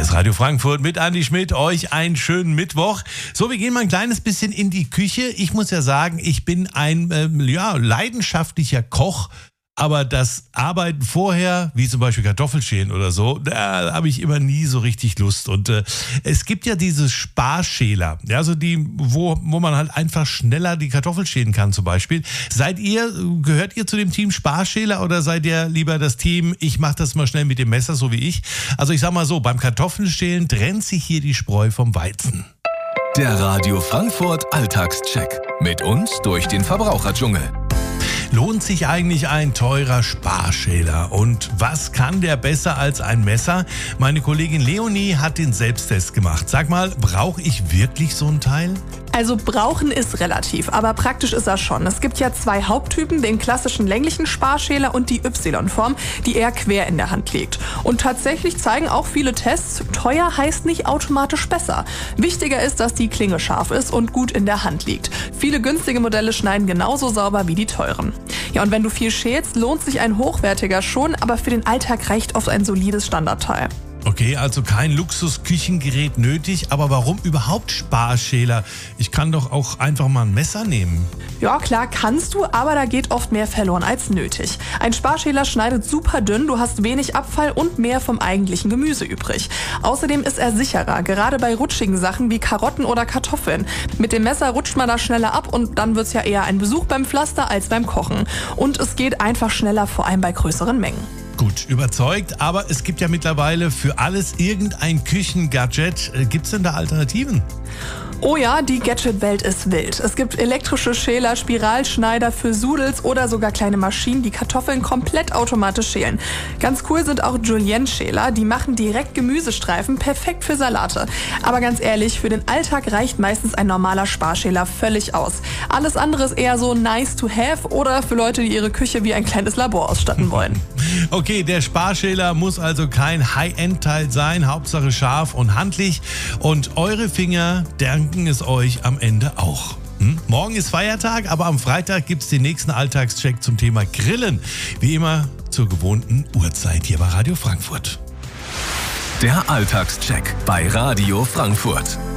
ist Radio Frankfurt mit Andi Schmidt. Euch einen schönen Mittwoch. So, wir gehen mal ein kleines bisschen in die Küche. Ich muss ja sagen, ich bin ein leidenschaftlicher Koch. Aber das Arbeiten vorher, wie zum Beispiel Kartoffelschälen oder so, da habe ich immer nie so richtig Lust. Und es gibt ja diese Sparschäler, ja, also die, wo man halt einfach schneller die Kartoffel schälen kann zum Beispiel. Gehört ihr zu dem Team Sparschäler oder seid ihr lieber das Team, ich mache das mal schnell mit dem Messer, so wie ich? Also ich sag mal so, beim Kartoffelschälen trennt sich hier die Spreu vom Weizen. Der Radio Frankfurt Alltagscheck. Mit uns durch den Verbraucherdschungel. Lohnt sich eigentlich ein teurer Sparschäler? Und was kann der besser als ein Messer? Meine Kollegin Leonie hat den Selbsttest gemacht. Sag mal, brauche ich wirklich so ein Teil? Also brauchen ist relativ, aber praktisch ist er schon. Es gibt ja zwei Haupttypen, den klassischen länglichen Sparschäler und die Y-Form, die eher quer in der Hand liegt. Und tatsächlich zeigen auch viele Tests, teuer heißt nicht automatisch besser. Wichtiger ist, dass die Klinge scharf ist und gut in der Hand liegt. Viele günstige Modelle schneiden genauso sauber wie die teuren. Ja, und wenn du viel schälst, lohnt sich ein hochwertiger schon, aber für den Alltag reicht oft ein solides Standardteil. Okay, also kein Luxus-Küchengerät nötig, aber warum überhaupt Sparschäler? Ich kann doch auch einfach mal ein Messer nehmen. Ja, klar kannst du, aber da geht oft mehr verloren als nötig. Ein Sparschäler schneidet super dünn, du hast wenig Abfall und mehr vom eigentlichen Gemüse übrig. Außerdem ist er sicherer, gerade bei rutschigen Sachen wie Karotten oder Kartoffeln. Mit dem Messer rutscht man da schneller ab und dann wird's ja eher ein Besuch beim Pflaster als beim Kochen. Und es geht einfach schneller, vor allem bei größeren Mengen. Gut, überzeugt, aber es gibt ja mittlerweile für alles irgendein Küchengadget. Gibt's denn da Alternativen? Oh ja, die Gadget-Welt ist wild. Es gibt elektrische Schäler, Spiralschneider für Sudels oder sogar kleine Maschinen, die Kartoffeln komplett automatisch schälen. Ganz cool sind auch Julienne-Schäler, die machen direkt Gemüsestreifen, perfekt für Salate. Aber ganz ehrlich, für den Alltag reicht meistens ein normaler Sparschäler völlig aus. Alles andere ist eher so nice to have oder für Leute, die ihre Küche wie ein kleines Labor ausstatten wollen. Okay, der Sparschäler muss also kein High-End-Teil sein, Hauptsache scharf und handlich. Und eure Finger danken es euch am Ende auch. Morgen ist Feiertag, aber am Freitag gibt es den nächsten Alltagscheck zum Thema Grillen. Wie immer zur gewohnten Uhrzeit hier bei Radio Frankfurt. Der Alltagscheck bei Radio Frankfurt.